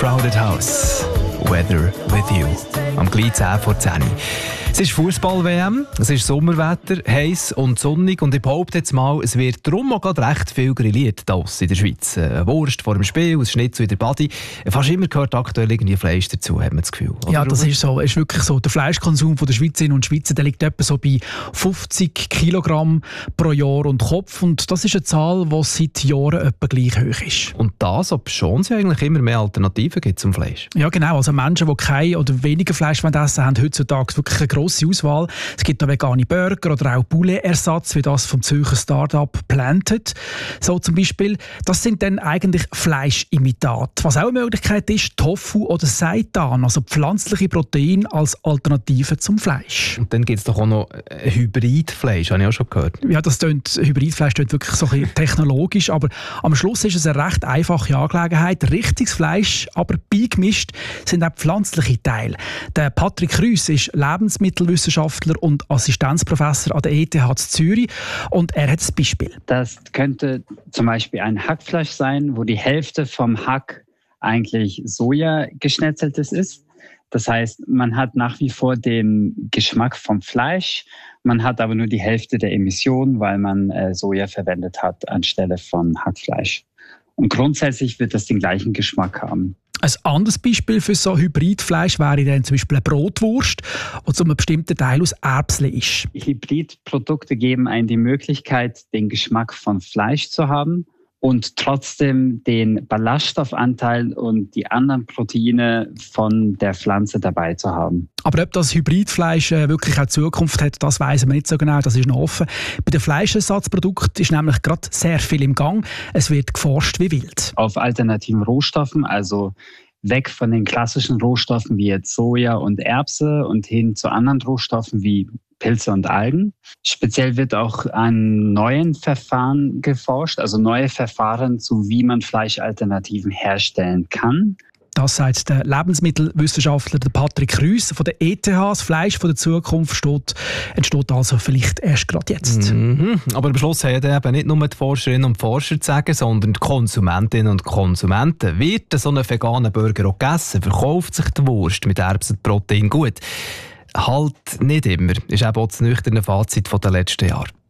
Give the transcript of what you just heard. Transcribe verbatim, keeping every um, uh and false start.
Crowded House. Weather with you. Am gleich zehn vor zehn. Es ist Fußball-W M, es ist Sommerwetter, heiß und sonnig und ich behaupte jetzt mal, es wird darum auch gerade recht viel grilliert hier in der Schweiz. Eine Wurst vor dem Spiel, ein Schnitzel in der Body. Fast immer gehört aktuell irgendwie Fleisch dazu, hat man das Gefühl. Oder? Ja, das ist so. Es ist wirklich so. Der Fleischkonsum der Schweizerinnen und Schweizer, der liegt etwa so bei fünfzig Kilogramm pro Jahr und Kopf. Und das ist eine Zahl, die seit Jahren etwa gleich hoch ist. Und das, ob schon es eigentlich immer mehr Alternativen gibt zum Fleisch. Ja, genau. Also Menschen, die kein oder weniger Fleisch essen, haben heutzutage wirklich eine grosse Auswahl. Es gibt auch vegane Burger oder auch Poulet-Ersatz, wie das vom Zürcher Start-up Planted. So zum Beispiel. Das sind dann eigentlich Fleischimitate. Was auch eine Möglichkeit ist, Tofu oder Seitan, also pflanzliche Proteine als Alternative zum Fleisch. Und dann gibt es doch auch noch Hybridfleisch, habe ich auch schon gehört. Ja, das tönt, Hybridfleisch klingt wirklich so ein bisschen technologisch, aber am Schluss ist es eine recht einfache Angelegenheit. Richtiges Fleisch, aber beigemischt sind auch pflanzliche Teile. Der Patrick Rüss ist Lebensmittelwissenschaftler und Assistenzprofessor an der E T H Zürich und er hat ein Beispiel. Das könnte zum Beispiel ein Hackfleisch sein, wo die Hälfte vom Hack eigentlich Soja geschnetzeltes ist. Das heißt, man hat nach wie vor den Geschmack vom Fleisch, man hat aber nur die Hälfte der Emissionen, weil man äh, Soja verwendet hat anstelle von Hackfleisch. Und grundsätzlich wird das den gleichen Geschmack haben. Ein anderes Beispiel für so Hybridfleisch wäre dann zum Beispiel eine Brotwurst, die zu einem bestimmten Teil aus Erbsen ist. Hybridprodukte geben einem die Möglichkeit, den Geschmack von Fleisch zu haben und trotzdem den Ballaststoffanteil und die anderen Proteine von der Pflanze dabei zu haben. Aber ob das Hybridfleisch äh, wirklich auch Zukunft hat, das weiss man nicht so genau, das ist noch offen. Bei den Fleischersatzprodukten ist nämlich gerade sehr viel im Gang. Es wird geforscht wie wild. Auf alternativen Rohstoffen, also weg von den klassischen Rohstoffen wie jetzt Soja und Erbse und hin zu anderen Rohstoffen wie Pilze und Algen. Speziell wird auch an neuen Verfahren geforscht, also neue Verfahren zu wie man Fleischalternativen herstellen kann. Das sagt der Lebensmittelwissenschaftler Patrick Rüss von der E T H. Das Fleisch von der Zukunft steht, entsteht also vielleicht erst gerade jetzt. Mhm. Aber am Schluss haben eben nicht nur die Forscherinnen und Forscher zu sagen, sondern die Konsumentinnen und Konsumenten. Wird so ein veganer Burger auch gegessen? Verkauft sich die Wurst mit Erbsenprotein gut? Halt nicht immer, ist eben auch das nüchterne Fazit der letzten Jahre.